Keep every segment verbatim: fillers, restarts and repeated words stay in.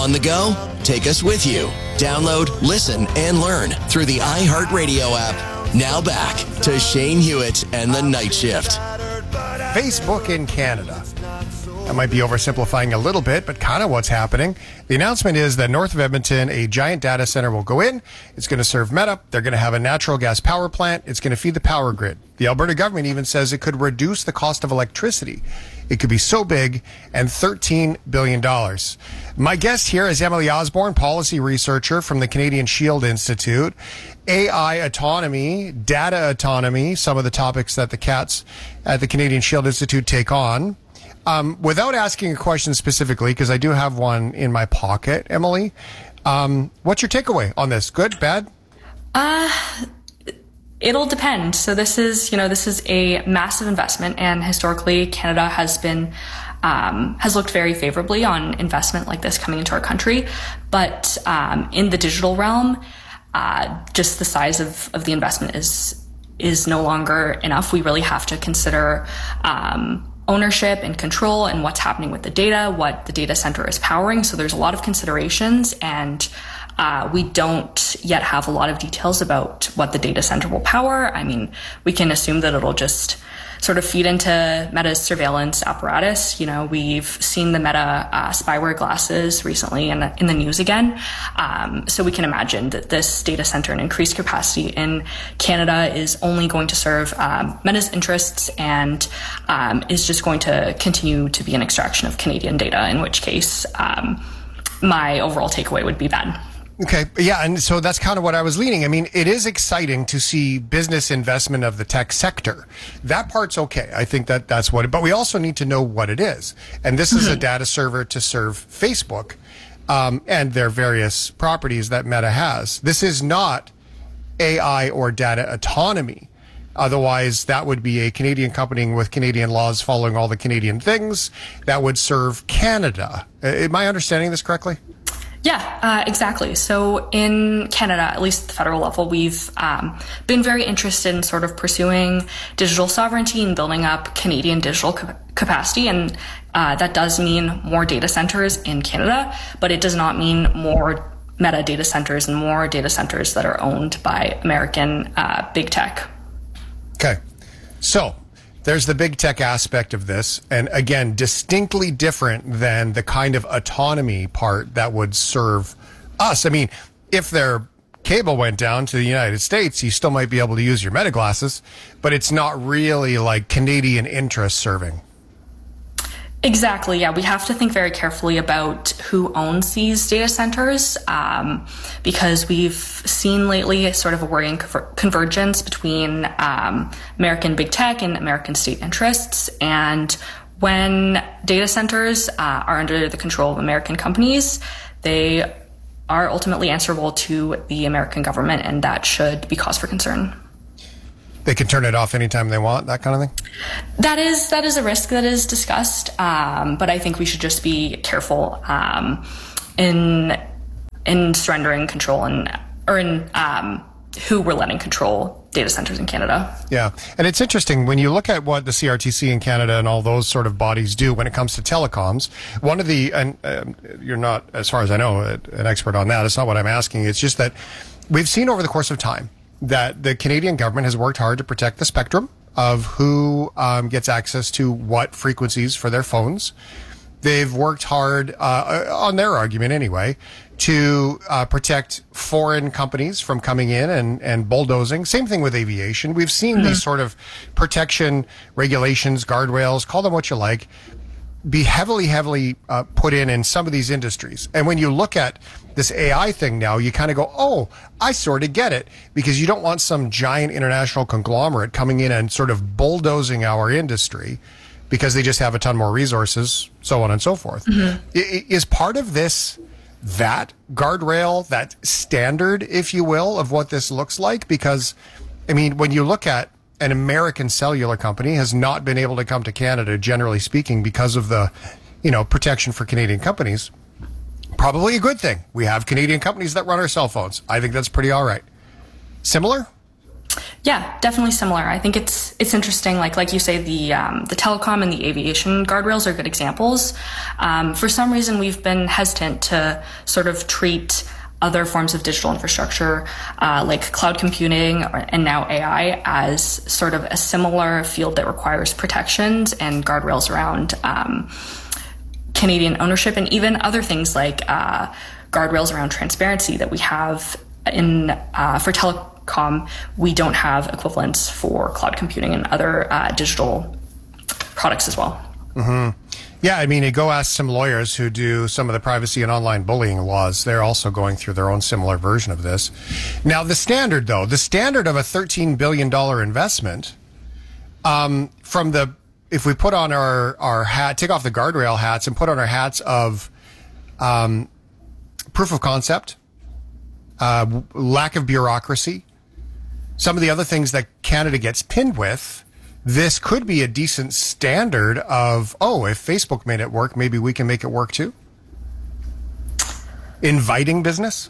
On the go? Take us with you. Download, listen, and learn through the iHeartRadio app. Now back to Shane Hewitt and the Night Shift. Facebook in Canada. That might be oversimplifying a little bit, but kind of what's happening. The announcement is that north of Edmonton, a giant data center will go in. It's going to serve Meta. They're going to have a natural gas power plant. It's going to feed the power grid. The Alberta government even says it could reduce the cost of electricity. It could be so big, and thirteen billion dollars. My guest here is Emily Osborne, policy researcher from the Canadian Shield Institute. A I autonomy, data autonomy, some of the topics that the cats at the Canadian Shield Institute take on. Um, without asking a question specifically, because I do have one in my pocket, Emily, um, what's your takeaway on this? Good, bad? Uh, it'll depend. So this is, you know, this is a massive investment, and historically Canada has been, um, has looked very favorably on investment like this coming into our country. But um, in the digital realm, uh, just the size of, of the investment is, is no longer enough. We really have to consider, um, ownership and control and what's happening with the data, what the data center is powering. So there's a lot of considerations, and uh, we don't yet have a lot of details about what the data center will power. I mean, we can assume that it'll just sort of feed into Meta's surveillance apparatus. You know, we've seen the Meta uh, spyware glasses recently in, in the news again. Um, so we can imagine that this data center and increased capacity in Canada is only going to serve um, Meta's interests, and um, is just going to continue to be an extraction of Canadian data, in which case um, my overall takeaway would be bad. Okay. Yeah. And so that's kind of what I was leaning. I mean, it is exciting to see business investment of the tech sector. That part's okay. I think that that's what it, but we also need to know what it is. And this is a data server to serve Facebook, um, and their various properties that Meta has. This is not A I or data autonomy. Otherwise, that would be a Canadian company with Canadian laws following all the Canadian things that would serve Canada. Uh, am I understanding this correctly? Yeah, uh, exactly. So in Canada, at least at the federal level, we've um, been very interested in sort of pursuing digital sovereignty and building up Canadian digital ca- capacity. And uh, that does mean more data centers in Canada, but it does not mean more Meta data centers and more data centers that are owned by American uh, big tech. Okay. So there's the big tech aspect of this, and again, distinctly different than the kind of autonomy part that would serve us. I mean, if their cable went down to the United States, you still might be able to use your Meta glasses, but it's not really like Canadian interest serving. Exactly. Yeah, we have to think very carefully about who owns these data centers, um, because we've seen lately sort of a worrying conver- convergence between um, American big tech and American state interests. And when data centers uh, are under the control of American companies, they are ultimately answerable to the American government, and that should be cause for concern. They can turn it off anytime they want, that kind of thing? That is that is a risk that is discussed, um, but I think we should just be careful um, in in surrendering control and or in um, who we're letting control data centers in Canada. Yeah, and it's interesting when you look at what the C R T C in Canada and all those sort of bodies do when it comes to telecoms. One of the, and uh, you're not, as far as I know, an expert on that. It's not what I'm asking. It's just that we've seen over the course of time that the Canadian government has worked hard to protect the spectrum of who um, gets access to what frequencies for their phones. They've worked hard, uh, on their argument anyway, to uh, protect foreign companies from coming in and, and bulldozing. Same thing with aviation. We've seen mm-hmm. these sort of protection regulations, guardrails, call them what you like, be heavily, heavily uh, put in in some of these industries. And when you look at this A I thing now, you kind of go, oh, I sort of get it, because you don't want some giant international conglomerate coming in and sort of bulldozing our industry because they just have a ton more resources, so on and so forth. Mm-hmm. I, is part of this that guardrail, that standard, if you will, of what this looks like? Because, I mean, when you look at an American cellular company has not been able to come to Canada, generally speaking, because of the, you know, protection for Canadian companies. Probably a good thing. We have Canadian companies that run our cell phones. I think that's pretty all right. Similar? Yeah, definitely similar. I think it's it's interesting. Like like you say, the um, the telecom and the aviation guardrails are good examples. Um, for some reason, we've been hesitant to sort of treat other forms of digital infrastructure, uh, like cloud computing or, and now A I, as sort of a similar field that requires protections and guardrails around um, Canadian ownership, and even other things like uh, guardrails around transparency that we have in uh, for telecom. Com, we don't have equivalents for cloud computing and other uh, digital products as well. Mm-hmm. Yeah, I mean, you go ask some lawyers who do some of the privacy and online bullying laws. They're also going through their own similar version of this. Now, the standard, though, the standard of a thirteen billion dollars investment, um, from the, if we put on our, our hat, take off the guardrail hats and put on our hats of um, proof of concept, uh, lack of bureaucracy, some of the other things that Canada gets pinned with, this could be a decent standard of, oh, if Facebook made it work, maybe we can make it work too. Inviting business?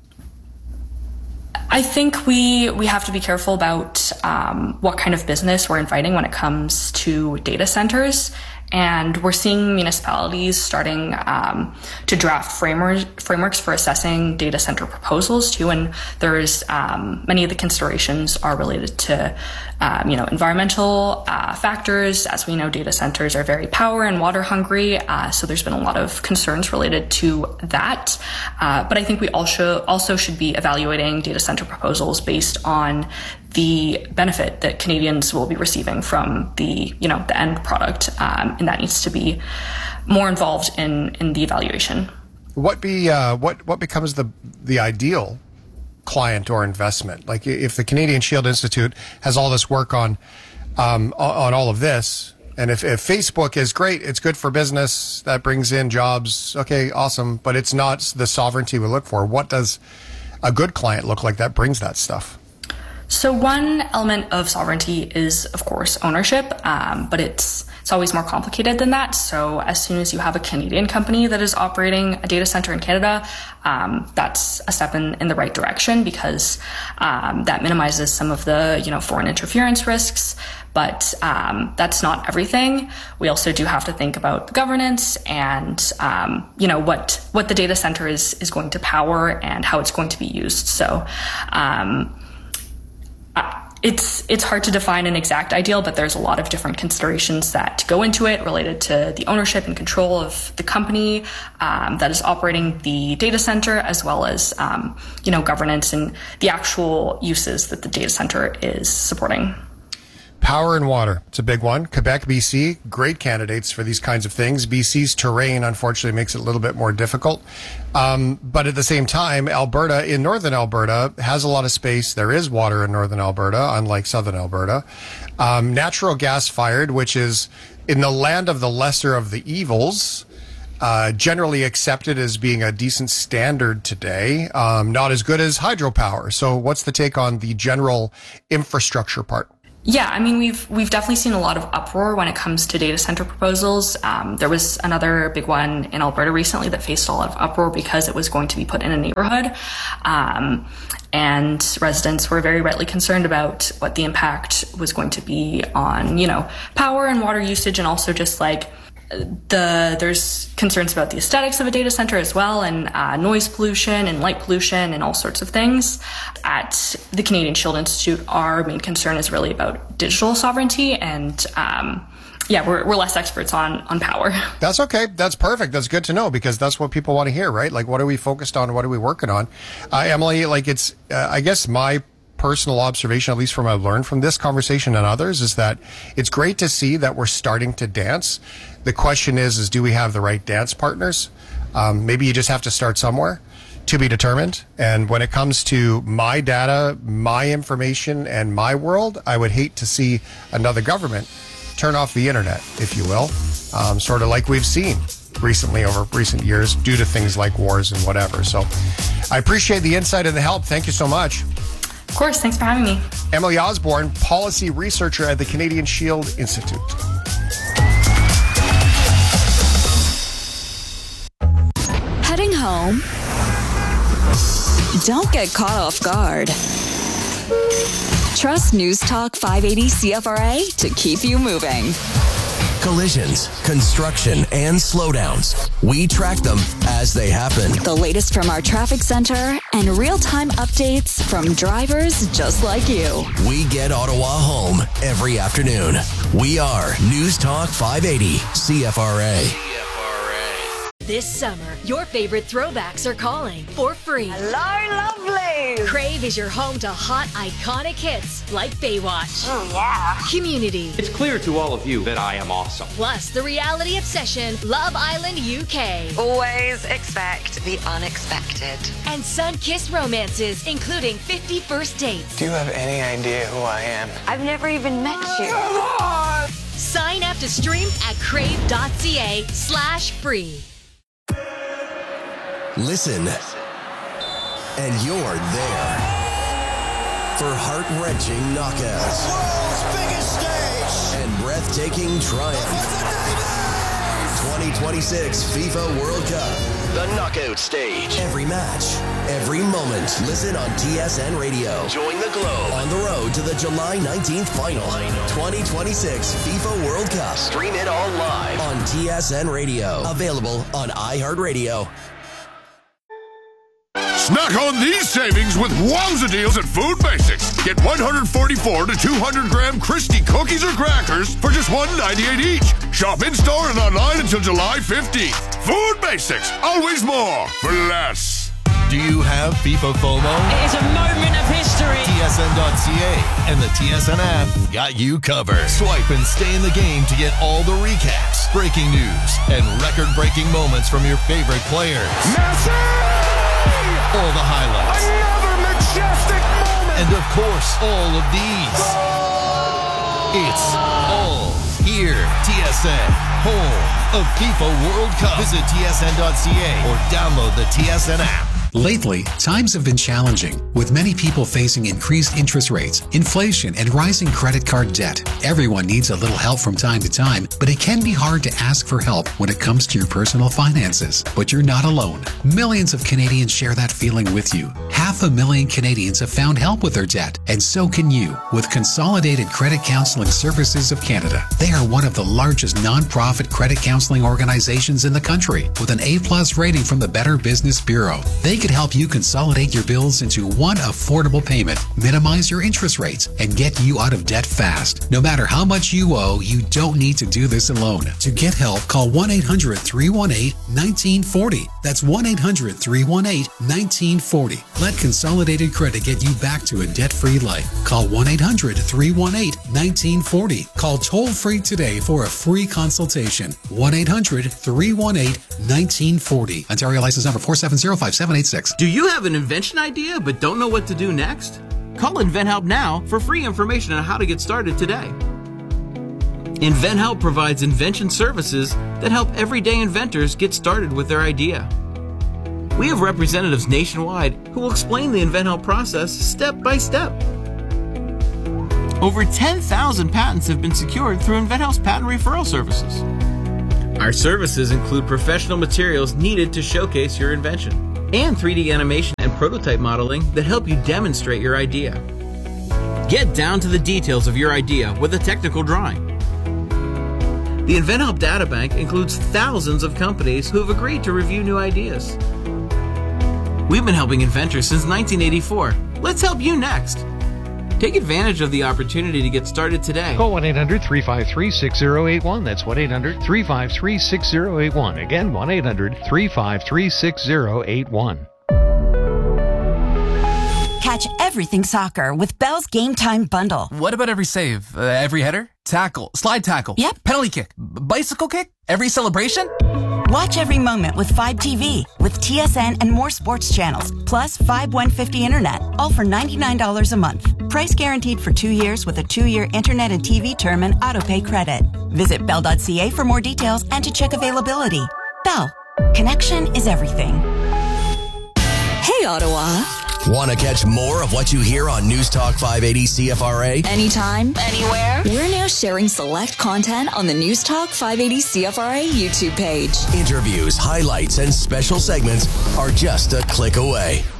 I think we we have to be careful about um, what kind of business we're inviting when it comes to data centers. And we're seeing municipalities starting um, to draft frameworks frameworks for assessing data center proposals too. And there's um, many of the considerations are related to, um, you know, environmental uh, factors. As we know, data centers are very power and water hungry. Uh, so there's been a lot of concerns related to that. Uh, but I think we also also should be evaluating data center proposals based on the benefit that Canadians will be receiving from the, you know, the end product, um, and that needs to be more involved in, in the evaluation. What be uh, what what becomes the the ideal client or investment? Like if the Canadian Shield Institute has all this work on um, on all of this, and if, if Facebook is great, it's good for business, that brings in jobs. Okay, awesome, but it's not the sovereignty we look for. What does a good client look like that brings that stuff? So one element of sovereignty is, of course, ownership, um, but it's it's always more complicated than that. So as soon as you have a Canadian company that is operating a data center in Canada, um, that's a step in, in the right direction, because um, that minimizes some of the, you know, foreign interference risks. But um, that's not everything. We also do have to think about the governance and, um, you know, what what the data center is is going to power and how it's going to be used. So. Um, It's it's hard to define an exact ideal, but there's a lot of different considerations that go into it related to the ownership and control of the company um, that is operating the data center, as well as um, you know, governance and the actual uses that the data center is supporting. Power and water. It's a big one. Quebec, B C, great candidates for these kinds of things. B C's terrain, unfortunately, makes it a little bit more difficult. Um, but at the same time, Alberta, in northern Alberta, has a lot of space. There is water in northern Alberta, unlike southern Alberta. Um, natural gas fired, which is in the land of the lesser of the evils, uh, generally accepted as being a decent standard today. Um, not as good as hydropower. So what's the take on the general infrastructure part? Yeah, I mean, we've we've definitely seen a lot of uproar when it comes to data center proposals. Um, there was another big one in Alberta recently that faced a lot of uproar because it was going to be put in a neighborhood. Um, and residents were very rightly concerned about what the impact was going to be on, you know, power and water usage, and also just like the there's concerns about the aesthetics of a data center as well, and uh, noise pollution and light pollution and all sorts of things. At the Canadian Shield Institute, our main concern is really about digital sovereignty, and um, yeah, we're we're less experts on on power. That's okay. That's perfect. That's good to know, because that's what people want to hear, right? Like, what are we focused on? What are we working on? Uh, Emily, like, it's uh, I guess my personal observation, at least from what I've learned from this conversation and others, is that it's great to see that we're starting to dance. The question is, is do we have the right dance partners? Um, maybe you just have to start somewhere, to be determined. And when it comes to my data, my information, and my world, I would hate to see another government turn off the internet, if you will, um, sort of like we've seen recently over recent years due to things like wars and whatever. So I appreciate the insight and the help. Thank you so much. Of course, thanks for having me. Emily Osborne, policy researcher at the Canadian Shield Institute. Heading home? Don't get caught off guard. Trust News Talk five eighty C F R A to keep you moving. Collisions, construction, and slowdowns. We track them as they happen. The latest from our traffic center and real-time updates from drivers just like you. We get Ottawa home every afternoon. We are News Talk five eighty C F R A. This summer, your favorite throwbacks are calling for free. Hello, lovely. Crave is your home to hot, iconic hits like Baywatch. Oh, yeah. Community. It's clear to all of you that I am awesome. Plus, the reality obsession, Love Island U K. Always expect the unexpected. And sun-kissed romances, including fifty First Dates. Do you have any idea who I am? I've never even met you. Come on! Sign up to stream at crave.ca slash free. Listen, and you're there for heart-wrenching knockouts, world's biggest stage, and breathtaking triumph. twenty twenty-six FIFA World Cup, the knockout stage. Every match, every moment. Listen on T S N Radio. Join the Globe on the road to the July nineteenth final. twenty twenty-six FIFA World Cup. Stream it all live on T S N Radio. Available on iHeartRadio. Snack on these savings with wowza deals at Food Basics. Get one forty-four to two hundred gram Christie cookies or crackers for just one ninety-eight each. Shop in-store and online until July fifteenth. Food Basics, always more for less. Do you have FIFA FOMO? It is a moment of history. T S N dot C A and the T S N app got you covered. Swipe and stay in the game to get all the recaps, breaking news, and record-breaking moments from your favorite players. Messi! All the highlights. Another majestic moment! And of course, all of these. It's all here. T S N, home of FIFA World Cup. Visit T S N dot C A or download the T S N app. Lately, times have been challenging, with many people facing increased interest rates, inflation, and rising credit card debt. Everyone needs a little help from time to time, but it can be hard to ask for help when it comes to your personal finances. But you're not alone. Millions of Canadians share that feeling with you. Half a million Canadians have found help with their debt, and so can you with Consolidated Credit Counseling Services of Canada. They are one of the largest nonprofit credit counseling organizations in the country, with an A-plus rating from the Better Business Bureau. They could help you consolidate your bills into one affordable payment, minimize your interest rates, and get you out of debt fast. No matter how much you owe, you don't need to do this alone. To get help, call one eight hundred, three one eight, one nine four zero. That's one eight hundred, three one eight, one nine four zero. Let Consolidated Credit get you back to a debt-free life. Call one eight hundred, three one eight, one nine four zero. Call toll-free today for a free consultation. one eight hundred, three one eight, one nine four zero. Ontario license number four seven zero five seven eight six. Do you have an invention idea but don't know what to do next? Call InventHelp now for free information on how to get started today. InventHelp provides invention services that help everyday inventors get started with their idea. We have representatives nationwide who will explain the InventHelp process step by step. Over ten thousand patents have been secured through InventHelp's patent referral services. Our services include professional materials needed to showcase your invention, and three D animation and prototype modeling that help you demonstrate your idea. Get down to the details of your idea with a technical drawing. The InventHelp Databank includes thousands of companies who have agreed to review new ideas. We've been helping inventors since nineteen eighty-four. Let's help you next. Take advantage of the opportunity to get started today. Call one eight hundred, three five three, six zero eight one. That's one eight hundred, three five three, six zero eight one. Again, one eight hundred, three five three, six zero eight one. Catch everything soccer with Bell's Game Time Bundle. What about every save? Uh, every header? Tackle? Slide tackle? Yep. Penalty kick? B- bicycle kick? Every celebration? Watch every moment with Fibe T V, with T S N and more sports channels, plus Fibe one fifty Internet, all for ninety-nine dollars a month. Price guaranteed for two years with a two-year Internet and T V term and autopay credit. Visit bell dot c a for more details and to check availability. Bell. Connection is everything. Hey, Ottawa. Want to catch more of what you hear on News Talk five eighty C F R A? Anytime, anywhere. We're now sharing select content on the News Talk five eighty C F R A YouTube page. Interviews, highlights, and special segments are just a click away.